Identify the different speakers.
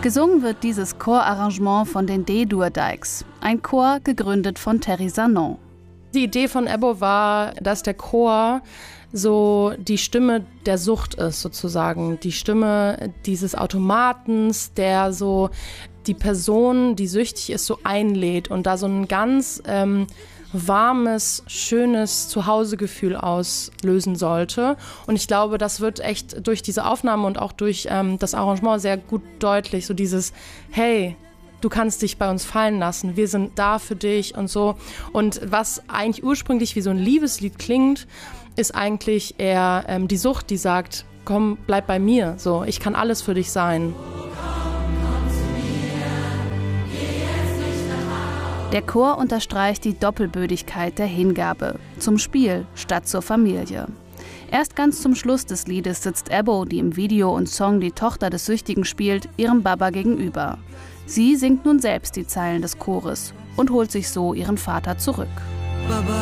Speaker 1: Gesungen wird dieses Chorarrangement von den D-Dur Dykes, ein Chor gegründet von Terry Sanon.
Speaker 2: Die Idee von Ebbo war, dass der Chor so die Stimme der Sucht ist, sozusagen. Die Stimme dieses Automatens, der so die Person, die süchtig ist, so einlädt und da so ein ganz warmes, schönes Zuhausegefühl auslösen sollte. Und ich glaube, das wird echt durch diese Aufnahme und auch durch das Arrangement sehr gut deutlich. So dieses, hey, du kannst dich bei uns fallen lassen, wir sind da für dich und so. Und was eigentlich ursprünglich wie so ein Liebeslied klingt, ist eigentlich eher die Sucht, die sagt, komm, bleib bei mir, so, ich kann alles für dich sein.
Speaker 1: Der Chor unterstreicht die Doppelbödigkeit der Hingabe, zum Spiel statt zur Familie. Erst ganz zum Schluss des Liedes sitzt Ebbo, die im Video und Song die Tochter des Süchtigen spielt, ihrem Baba gegenüber. Sie singt nun selbst die Zeilen des Chores und holt sich so ihren Vater zurück.